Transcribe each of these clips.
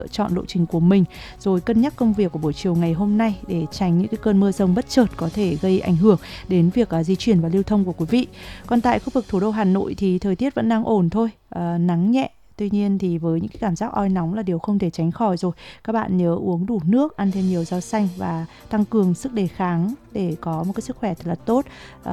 chọn lộ trình của mình, rồi cân nhắc công việc của buổi chiều ngày hôm nay để tránh những cái cơn mưa dông bất chợt có thể gây ảnh hưởng đến việc di chuyển và lưu thông của quý vị. Còn tại khu vực thủ đô Hà Nội thì thời tiết vẫn đang ổn thôi, nắng nhẹ. Tuy nhiên thì với những cái cảm giác oi nóng là điều không thể tránh khỏi rồi. Các bạn nhớ uống đủ nước, ăn thêm nhiều rau xanh và tăng cường sức đề kháng để có một cái sức khỏe thật là tốt,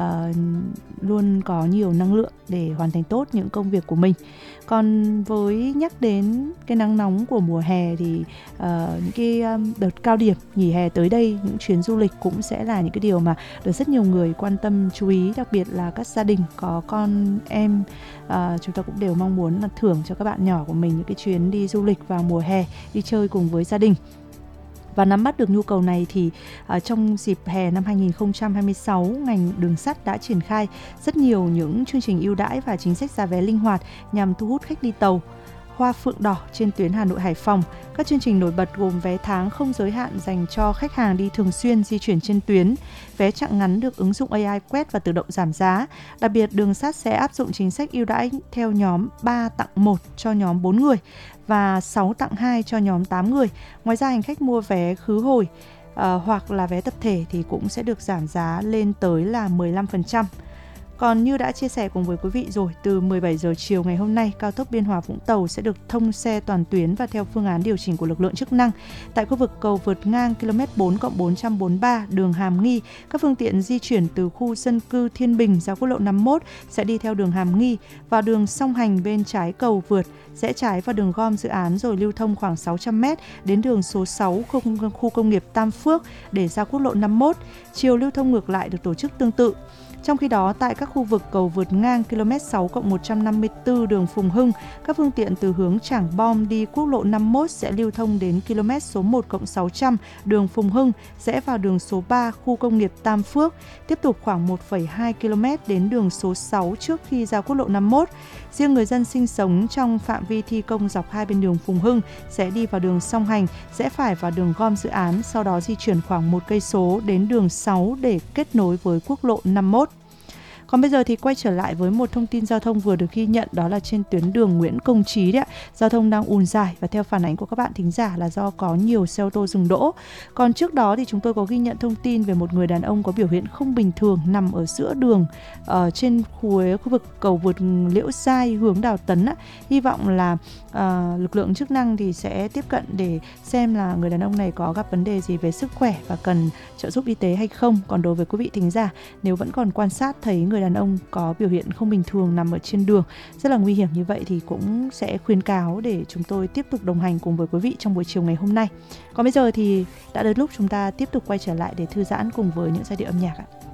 luôn có nhiều năng lượng để hoàn thành tốt những công việc của mình. Còn với nhắc đến cái nắng nóng của mùa hè thì những cái đợt cao điểm nghỉ hè tới đây, những chuyến du lịch cũng sẽ là những cái điều mà được rất nhiều người quan tâm chú ý, đặc biệt là các gia đình có con em. Chúng ta cũng đều mong muốn là thưởng cho các bạn nhỏ của mình những cái chuyến đi du lịch vào mùa hè, đi chơi cùng với gia đình. Và nắm bắt được nhu cầu này thì trong dịp hè năm 2026, ngành đường sắt đã triển khai rất nhiều những chương trình ưu đãi và chính sách giá vé linh hoạt nhằm thu hút khách đi tàu. Hoa Phượng Đỏ trên tuyến Hà Nội - Hải Phòng. Các chương trình nổi bật gồm vé tháng không giới hạn dành cho khách hàng đi thường xuyên di chuyển trên tuyến, vé chặng ngắn được ứng dụng AI quét và tự động giảm giá. Đặc biệt, đường sắt sẽ áp dụng chính sách ưu đãi theo nhóm 3 tặng 1 cho nhóm 4 người và 6 tặng 2 cho nhóm 8 người. Ngoài ra, hành khách mua vé khứ hồi hoặc là vé tập thể thì cũng sẽ được giảm giá lên tới là 15%. Còn như đã chia sẻ cùng với quý vị rồi, từ 17 giờ chiều ngày hôm nay, cao tốc Biên Hòa - Vũng Tàu sẽ được thông xe toàn tuyến và theo phương án điều chỉnh của lực lượng chức năng. Tại khu vực cầu vượt ngang km 4+443 đường Hàm Nghi, các phương tiện di chuyển từ khu dân cư Thiên Bình ra quốc lộ 51 sẽ đi theo đường Hàm Nghi, vào đường song hành bên trái cầu vượt, rẽ trái vào đường gom dự án rồi lưu thông khoảng 600 m đến đường số 6 khu công nghiệp Tam Phước để ra quốc lộ 51. Chiều lưu thông ngược lại được tổ chức tương tự. Trong khi đó, tại các khu vực cầu vượt ngang km 6+154 đường Phùng Hưng, các phương tiện từ hướng Trảng Bom đi quốc lộ 51 sẽ lưu thông đến km số 1+600 đường Phùng Hưng, rẽ vào đường số 3 khu công nghiệp Tam Phước, tiếp tục khoảng 1,2 km đến đường số 6 trước khi ra quốc lộ 51. Riêng người dân sinh sống trong phạm vi thi công dọc hai bên đường Phùng Hưng sẽ đi vào đường song hành, rẽ phải vào đường gom dự án, sau đó di chuyển khoảng 1 cây số đến đường 6 để kết nối với quốc lộ 51. Còn bây giờ thì quay trở lại với một thông tin giao thông vừa được ghi nhận, đó là trên tuyến đường Nguyễn Công Trý đấy ạ. Giao thông đang ùn dài và theo phản ánh của các bạn thính giả là do có nhiều xe ô tô dừng đỗ. Còn trước đó thì chúng tôi có ghi nhận thông tin về một người đàn ông có biểu hiện không bình thường nằm ở giữa đường trên khu vực cầu vượt Liễu Giai hướng Đào Tấn ạ. Hy vọng là lực lượng chức năng thì sẽ tiếp cận để xem là người đàn ông này có gặp vấn đề gì về sức khỏe và cần trợ giúp y tế hay không. Còn đối với quý vị thính giả, nếu vẫn còn quan sát thấy người đàn ông có biểu hiện không bình thường nằm ở trên đường rất là nguy hiểm như vậy thì cũng sẽ khuyến cáo để chúng tôi tiếp tục đồng hành cùng với quý vị trong buổi chiều ngày hôm nay. Còn bây giờ thì đã đến lúc chúng ta tiếp tục quay trở lại để thư giãn cùng với những giai điệu âm nhạc ạ.